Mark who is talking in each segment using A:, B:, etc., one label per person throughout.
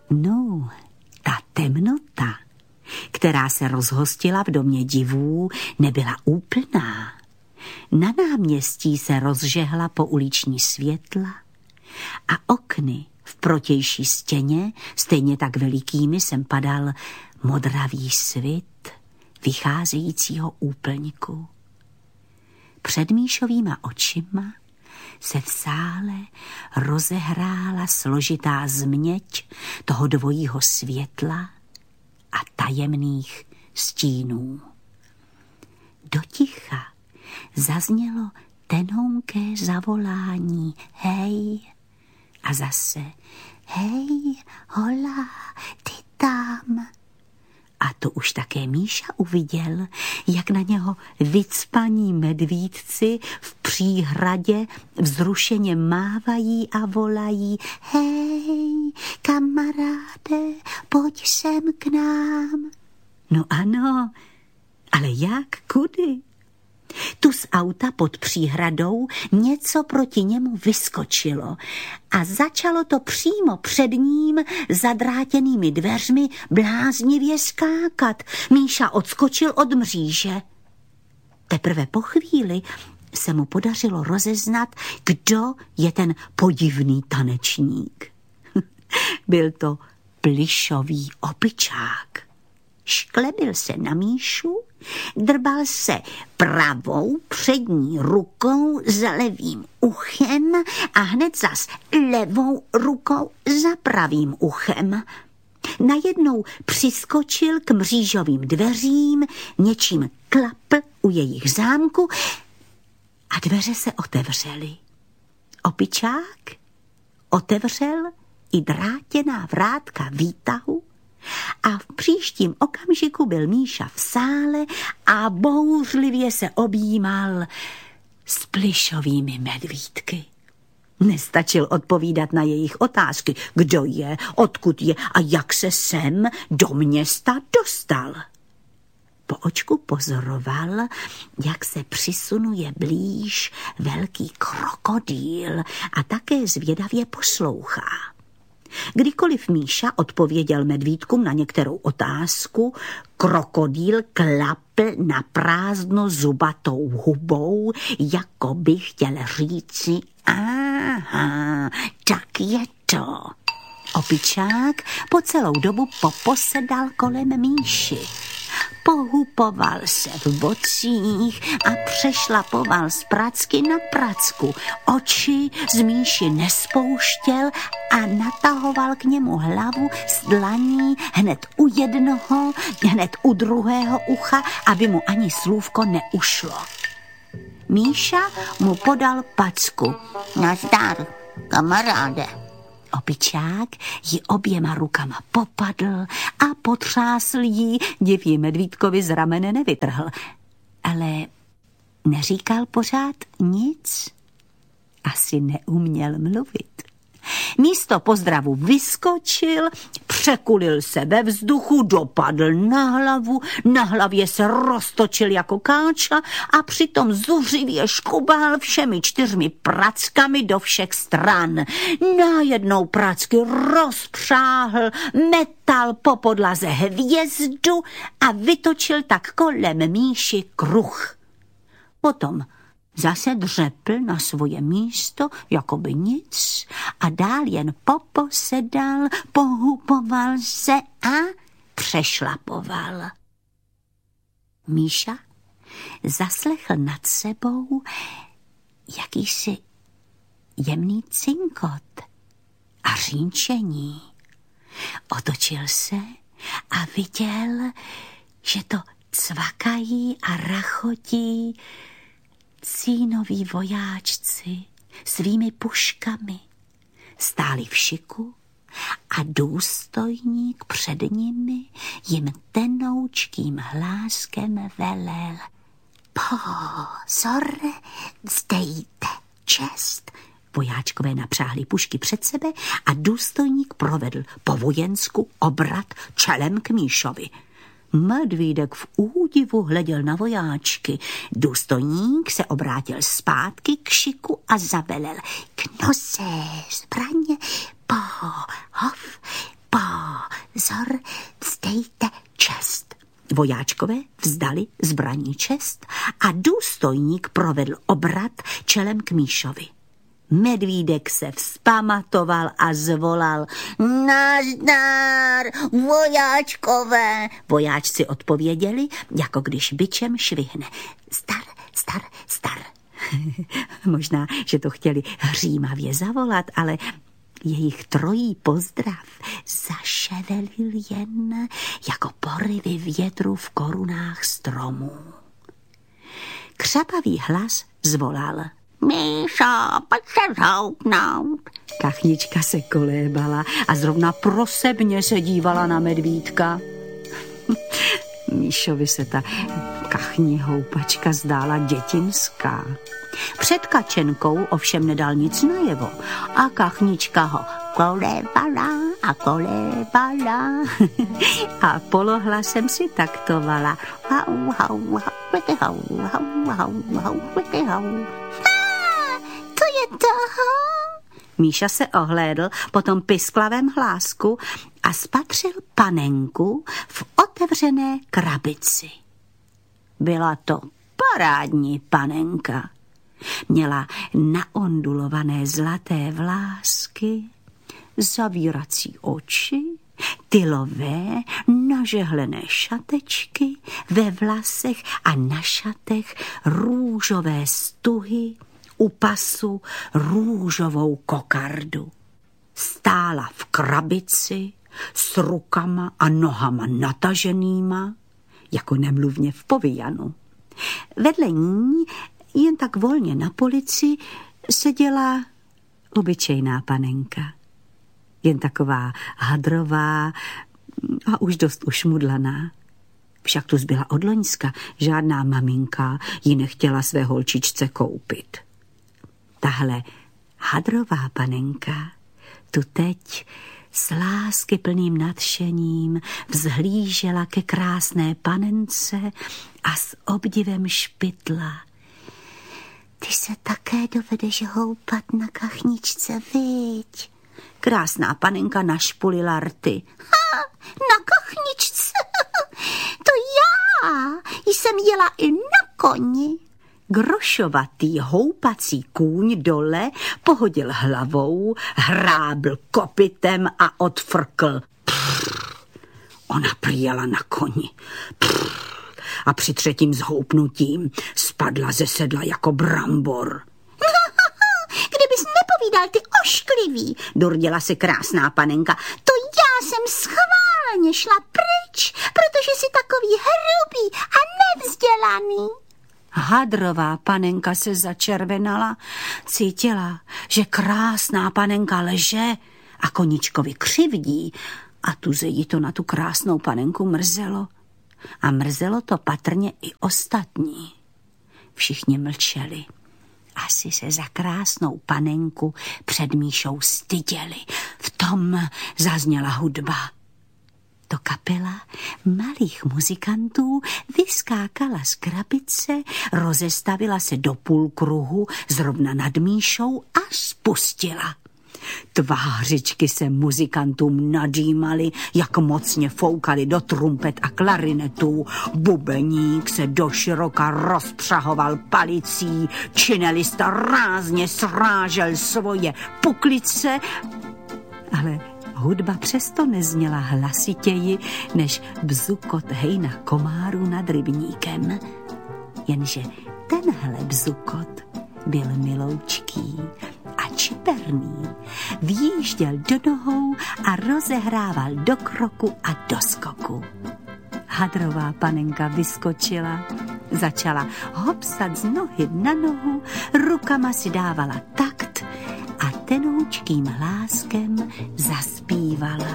A: No, ta temnota, která se rozhostila v domě divů, nebyla úplná. Na náměstí se rozžehla pouliční světla a okny v protější stěně, stejně tak velikými, sem padal modravý svit vycházejícího úplňku. Před Míšovýma očima se v sále rozehrála složitá změť toho dvojího světla a tajemných stínů. Do ticha zaznělo tenonké zavolání hej a zase hej, hola, ty tam. A to už také Míša uviděl, jak na něho vycpaní medvídci v příhradě vzrušeně mávají a volají hej, kamaráde, pojď sem k nám. No ano, ale jak, kudy? Tu z auta pod příhradou něco proti němu vyskočilo a začalo to přímo před ním zadrátěnými dveřmi bláznivě skákat. Míša odskočil od mříže. Teprve po chvíli se mu podařilo rozeznat, kdo je ten podivný tanečník. Byl to plyšový opičák. Šklebil se na Míšu, drbal se pravou přední rukou za levým uchem a hned zas levou rukou za pravým uchem. Najednou přiskočil k mřížovým dveřím, něčím klapl u jejich zámku a dveře se otevřely. Opičák otevřel i drátěná vrátka výtahu a v příštím okamžiku byl Míša v sále a bouřlivě se objímal s plyšovými medvídky. Nestačil odpovídat na jejich otázky, kdo je, odkud je a jak se sem do města dostal. Po očku pozoroval, jak se přisunuje blíž velký krokodýl a také zvědavě poslouchá. Kdykoliv Míša odpověděl medvídkům na některou otázku, krokodýl klapl na prázdno zubatou hubou, jako by chtěl říci, aha, tak je to. Opičák po celou dobu poposedal kolem Míši. Pohupoval se v bocích a přešlapoval z pracky na pracku. Oči z Míši nespouštěl a natahoval k němu hlavu z dlaní hned u jednoho, hned u druhého ucha, aby mu ani slůvko neušlo. Míša mu podal packu. Nazdar, kamaráde. Opičák ji oběma rukama popadl a potřásl jí, div ji medvídkovi z ramene nevytrhl. Ale neříkal pořád nic. Asi neuměl mluvit. Místo pozdravu vyskočil, překulil se ve vzduchu, dopadl na hlavě se roztočil jako káča a přitom zuřivě škubal všemi 4 prackami do všech stran. Najednou pracky rozpřáhl, metal po podlaze hvězdu a vytočil tak kolem Míši kruh. Potom zase dřepl na svoje místo, jako by nic, a dál jen poposedal, pohupoval se a přešlapoval. Míša zaslechl nad sebou jakýsi jemný cinkot a řínčení. Otočil se a viděl, že to cvakají a rachotí cínoví vojáčci svými puškami. Stáli v šiku a důstojník před nimi jim tenoučkým hláskem velel. Pozor, vzdejte čest. Vojáčkové napřáhli pušky před sebe a důstojník provedl po vojensku obrat čelem k Míšovi. Medvídek v údivu hleděl na vojáčky. Důstojník se obrátil zpátky k šiku a zavelel. K nose zbraně, pohov, Vojáčkové vzdali zbraní čest a důstojník provedl obrat čelem k Míšovi. Medvídek se vzpamatoval a zvolal: Nazdar, vojáčkové! Vojáčci odpověděli, jako když bičem švihne: Zdar, zdar, zdar. Možná, že to chtěli hřímavě zavolat, ale jejich trojí pozdrav zaševelil jen jako porivy větru v korunách stromů. Křapavý hlas zvolal: Míšo, pojď se zhoupnout. Kachnička se kolébala a zrovna prosebně se dívala na medvídka. Míšovi se ta kachní houpačka zdála dětinská. Před Kačenkou ovšem nedal nic najevo a kachnička ho kolébala a kolébala a polohlasem si taktovala. To je toho? Míša se ohlédl po tom pisklavém hlásku a spatřil panenku v otevřené krabici. Byla to parádní panenka. Měla naondulované zlaté vlásky, zavírací oči, tylové, nažehlené šatečky, ve vlasech a na šatech růžové stuhy, u pasu růžovou kokardu. Stála v krabici s rukama a nohama nataženýma, jako nemluvně v povyjanu. Vedle ní, jen tak volně na polici, seděla obyčejná panenka. Jen taková hadrová a už dost ušmudlaná. Však tu zbyla od loňska, žádná maminka ji nechtěla své holčičce koupit. Tahle hadrová panenka tu teď s láskyplným nadšením vzhlížela ke krásné panence a s obdivem špitla: Ty se také dovedeš houpat na kachničce, viď? Krásná panenka našpulila rty. Na kachničce? To já jsem jela i na koni. Grošovatý houpací kůň dole pohodil hlavou, hrábl kopytem a odfrkl. Ona přijela na koni. A při třetím zhoupnutím spadla ze sedla jako brambor. Kdybys nepovídal, ty ošklivý, durdila se krásná panenka. To já jsem schválně šla pryč, protože jsi takový hrubý a nevzdělaný. Hadrová panenka se začervenala, cítila, že krásná panenka leže a koníčkovi křivdí a tuze jí to na tu krásnou panenku mrzelo. A mrzelo to patrně i ostatní. Všichni mlčeli. Asi se za krásnou panenku před Míšou styděli. V tom zazněla hudba. To kapela malých muzikantů vyskákala z krabice, rozestavila se do půlkruhu zrovna nad Míšou a spustila. Tvářičky se muzikantům nadýmaly, jak mocně foukali do trumpet a klarinetů. Bubeník se doširoka rozpřahoval palicí, činelista rázně srážel svoje puklice, ale hudba přesto nezněla hlasitěji než bzukot hejna komárů nad rybníkem. Jenže tenhle bzukot byl miloučký a čiperný. Vjížděl do nohou a rozehrával do kroku a do skoku. Hadrová panenka vyskočila, začala hopsat z nohy na nohu, rukama si dávala takt a tenoučkým hláskem zaspívala.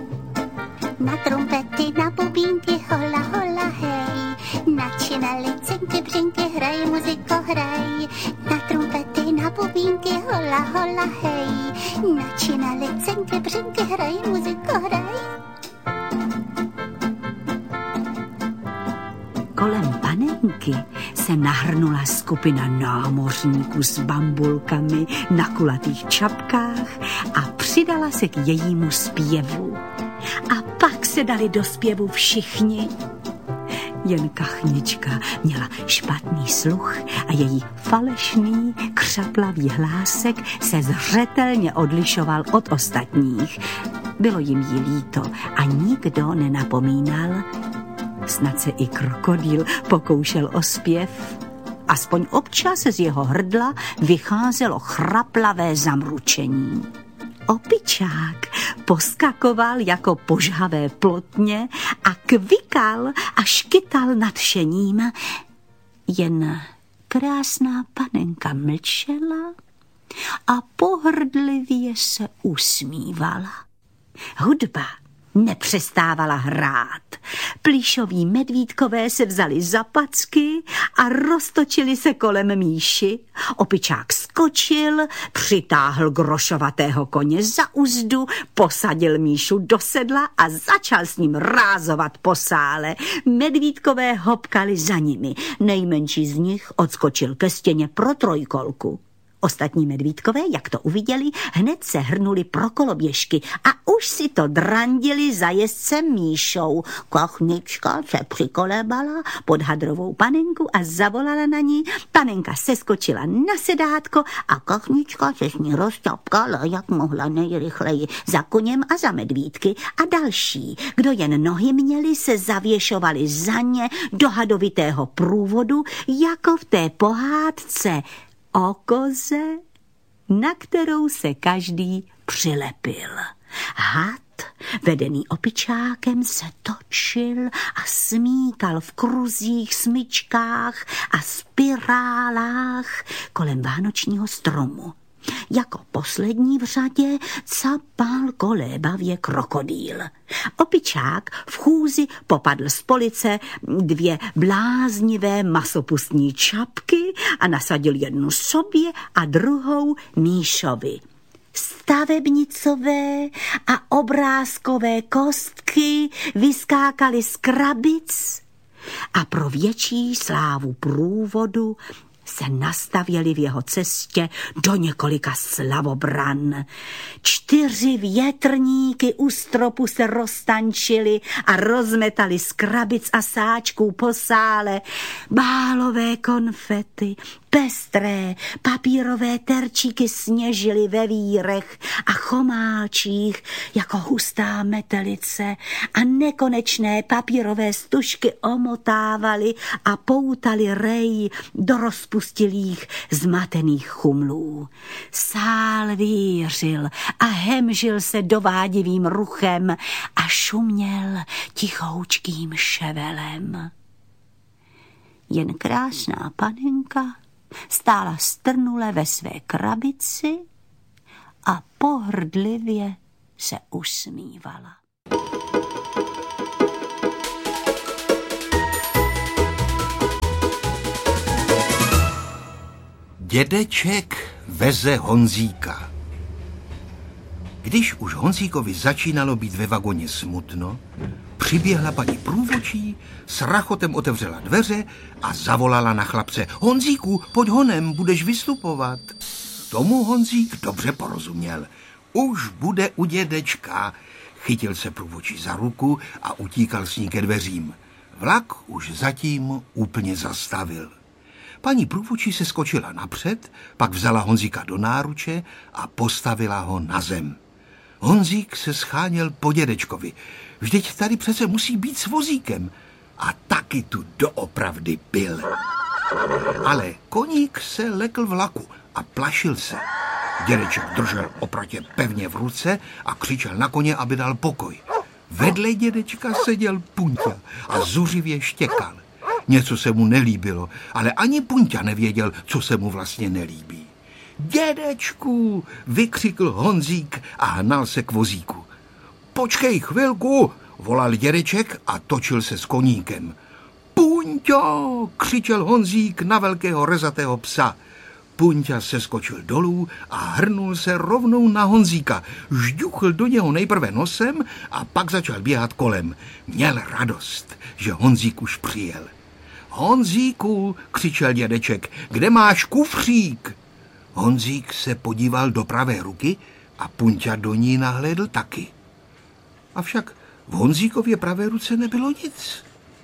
A: Na trumpety, na bubínky, hola, hola, hej, na činely, cinky, břinky, hraj, muziko, hraj. Na trumpety, na bubínky, hola, hola, hej, na činely, cinky, břinky, hraj, muziko, hraj. Kolem panenky se nahrnula skupina námořníků s bambulkami na kulatých čapkách a přidala se k jejímu zpěvu. A pak se dali do zpěvu všichni. Jen kachnička měla špatný sluch a její falešný, křaplavý hlásek se zřetelně odlišoval od ostatních. Bylo jim jí líto a nikdo nenapomínal. Snad se i krokodýl pokoušel o zpěv. Aspoň občas z jeho hrdla vycházelo chraplavé zamručení. Opičák poskakoval jako požhavé plotně a kvikal a škytal nadšením. Jen krásná panenka mlčela a pohrdlivě se usmívala. Hudba nepřestávala hrát. Plíšoví medvídkové se vzali za packy a roztočili se kolem Míši. Opičák skočil, přitáhl grošovatého koně za uzdu, posadil Míšu do sedla a začal s ním rázovat po sále. Medvídkové hopkali za nimi. Nejmenší z nich odskočil ke stěně pro trojkolku. Ostatní medvídkové, jak to uviděli, hned se hrnuli pro koloběžky a už si to drandili za jezdcem Míšou. Kachnička se přikolébala pod hadrovou panenku a zavolala na ní. Panenka seskočila na sedátko a kachnička se s ní rozťapkala, jak mohla nejrychleji, za koněm a za medvídky a další. Kdo jen nohy měli, se zavěšovali za ně do hadovitého průvodu, jako v té pohádce o koze, na kterou se každý přilepil. Had, vedený opičákem, se točil a smíkal v kruzích, smyčkách a spirálách kolem vánočního stromu. Jako poslední v řadě capal kolébavě krokodýl. Opičák v chůzi popadl z police 2 bláznivé masopustní čapky a nasadil jednu sobě a druhou Míšovi. Stavebnicové a obrázkové kostky vyskákaly z krabic a pro větší slávu průvodu se nastavěli v jeho cestě do několika slavobran. 4 větrníky u stropu se roztančily a rozmetali z krabic a sáčků po sále. Bálové konfety, pestré, papírové terčíky sněžily ve vírech a chomálčích jako hustá metelice a nekonečné papírové stužky omotávaly a poutaly rej do rozpustilých, zmatených chumlů. Sál vířil a hemžil se dovádivým ruchem a šuměl tichoučkým ševelem. Jen krásná panenka stála strnule ve své krabici a pohrdlivě se usmívala.
B: Dědeček veze Honzíka. Když už Honzíkovi začínalo být ve vagoně smutno, přiběhla paní průvodčí, s rachotem otevřela dveře a zavolala na chlapce: Honzíku, pojď honem, budeš vystupovat. Tomu Honzík dobře porozuměl. Už bude u dědečka. Chytil se průvodčí za ruku a utíkal s ní ke dveřím. Vlak už zatím úplně zastavil. Paní průvodčí se skočila napřed, pak vzala Honzíka do náruče a postavila ho na zem. Honzík se scháněl po dědečkovi. Vždyť tady přece musí být s vozíkem. A taky tu doopravdy byl. Ale koník se lekl vlaku a plašil se. Dědeček držel opratě pevně v ruce a křičel na koně, aby dal pokoj. Vedle dědečka seděl Punťa a zuřivě štěkal. Něco se mu nelíbilo, ale ani Punťa nevěděl, co se mu vlastně nelíbí. Dědečku, vykřikl Honzík a hnal se k vozíku. Počkej chvilku, volal dědeček a točil se s koníkem. Punťo, křičel Honzík na velkého rezatého psa. Punťa se skočil dolů a hrnul se rovnou na Honzíka. Žďuchl do něho nejprve nosem a pak začal běhat kolem. Měl radost, že Honzík už přijel. Honzíku, křičel dědeček, kde máš kufřík? Honzík se podíval do pravé ruky a Punťa do ní nahlédl taky. Avšak v Honzíkově pravé ruce nebylo nic.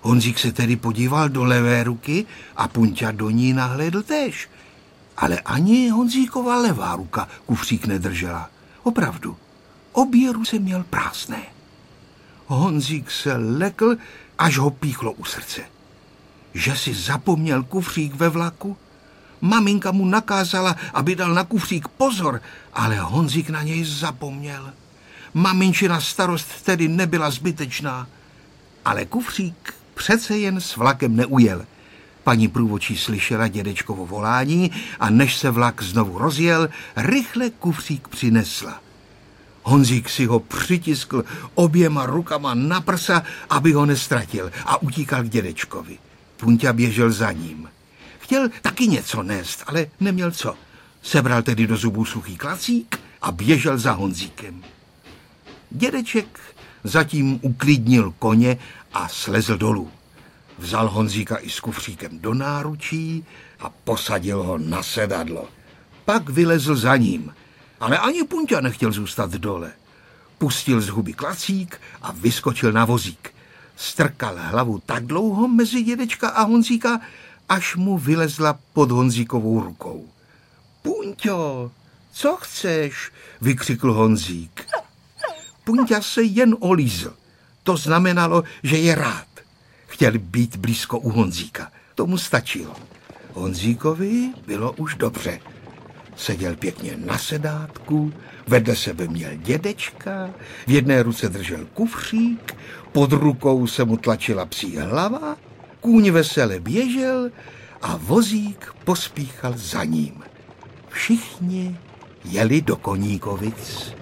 B: Honzík se tedy podíval do levé ruky a Punťa do ní nahlédl též. Ale ani Honzíkova levá ruka kufřík nedržela. Opravdu, obě ruce měl prázdné. Honzík se lekl, až ho píchlo u srdce. Že si zapomněl kufřík ve vlaku? Maminka mu nakázala, aby dal na kufřík pozor, ale Honzík na něj zapomněl. Maminčina starost tedy nebyla zbytečná, ale kufřík přece jen s vlakem neujel. Paní průvodčí slyšela dědečkovo volání a než se vlak znovu rozjel, rychle kufřík přinesla. Honzík si ho přitiskl oběma rukama na prsa, aby ho nestratil, a utíkal k dědečkovi. Punťa běžel za ním. Chtěl taky něco nést, ale neměl co. Sebral tedy do zubů suchý klacík a běžel za Honzíkem. Dědeček zatím uklidnil koně a slezl dolů. Vzal Honzíka i s kufříkem do náručí a posadil ho na sedadlo. Pak vylezl za ním, ale ani Punťa nechtěl zůstat dole. Pustil z huby klacík a vyskočil na vozík. Strkal hlavu tak dlouho mezi dědečka a Honzíka, až mu vylezla pod Honzíkovou rukou. Punťo, co chceš? Vykřikl Honzík. Punťa se jen olízl. To znamenalo, že je rád. Chtěl být blízko u Honzíka. Tomu stačilo. Honzíkovi bylo už dobře. Seděl pěkně na sedátku, vedle sebe měl dědečka, v jedné ruce držel kufřík, pod rukou se mu tlačila psí hlava, kůň vesele běžel a vozík pospíchal za ním. Všichni jeli do Koníkovic.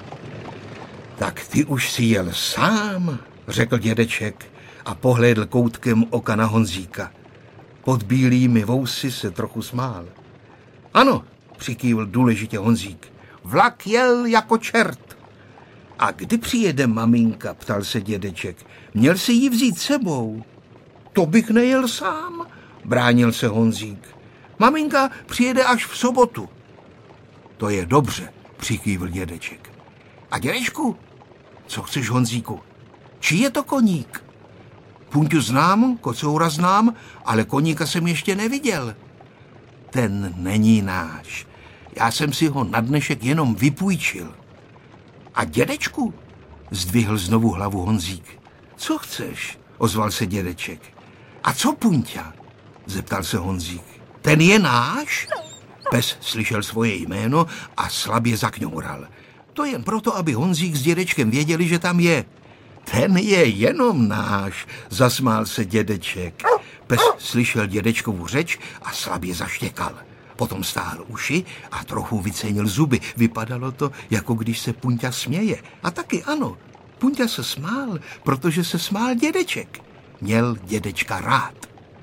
B: Tak ty už si jel sám, řekl dědeček a pohlédl koutkem oka na Honzíka. Pod bílými vousy se trochu smál. Ano, přikývl důležitě Honzík. Vlak jel jako čert. A kdy přijede maminka, ptal se dědeček. Měl si ji vzít sebou. To bych nejel sám, bránil se Honzík. Maminka přijede až v sobotu. To je dobře, přikývl dědeček. A dědečku, co chceš, Honzíku? Čí je to koník? Punťu znám, kocoura znám, ale koníka jsem ještě neviděl. Ten není náš. Já jsem si ho na dnešek jenom vypůjčil. A dědečku? Zdvihl znovu hlavu Honzík. Co chceš? Ozval se dědeček. A co Punťa? Zeptal se Honzík. Ten je náš? Pes slyšel svoje jméno a slabě zakňoural. To jen proto, aby Honzík s dědečkem věděli, že tam je. Ten je jenom náš, zasmál se dědeček. Pes slyšel dědečkovu řeč a slabě zaštěkal. Potom stáhl uši a trochu vycenil zuby. Vypadalo to, jako když se Punťa směje. A taky ano, Punťa se smál, protože se smál dědeček. Měl dědečka rád.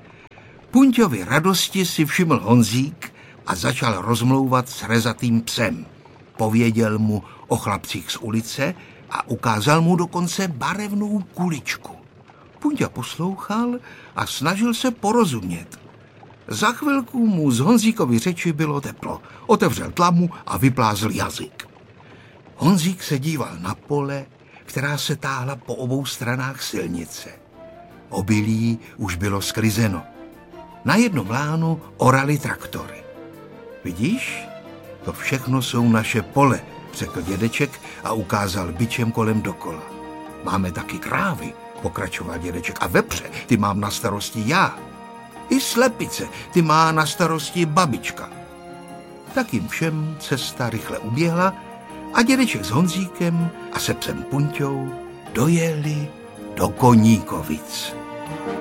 B: Punťovi radosti si všiml Honzík a začal rozmlouvat s rezatým psem. Pověděl mu o chlapcích z ulice a ukázal mu dokonce barevnou kuličku. Punťa poslouchal a snažil se porozumět. Za chvilku mu z Honzíkovy řeči bylo teplo. Otevřel tlamu a vyplázl jazyk. Honzík se díval na pole, která se táhla po obou stranách silnice. Obilí už bylo sklizeno. Na jednom lánu orali traktory. Vidíš, to všechno jsou naše pole, řekl dědeček a ukázal bičem kolem dokola. Máme taky krávy, pokračoval dědeček, a vepře, ty mám na starosti já. I slepice, ty má na starosti babička. Tak jim všem cesta rychle uběhla a dědeček s Honzíkem a se psem Punťou dojeli do Koníkovic.